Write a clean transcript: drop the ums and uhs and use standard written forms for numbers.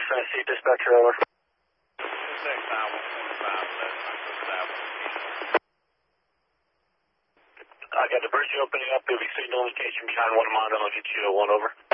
Tennessee dispatcher, over. I got the bridge opening up. There'll be signal indication behind 1 mile, and I'll get you 1 over.